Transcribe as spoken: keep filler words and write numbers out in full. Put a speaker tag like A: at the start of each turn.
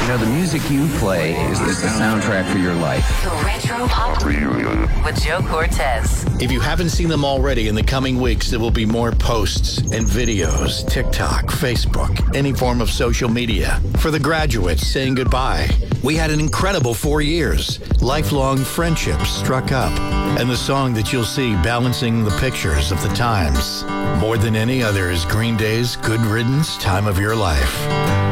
A: You know, the music you play is the soundtrack for your life.
B: The Retro Pop Reunion with Joe Cortez.
C: If you haven't seen them already, in the coming weeks, there will be more posts and videos, TikTok, Facebook, any form of social media. For the graduates saying goodbye, we had an incredible four years. Lifelong friendships struck up. And the song that you'll see balancing the pictures of the times. More than any other is Green Day's Good Riddance, Time of Your Life.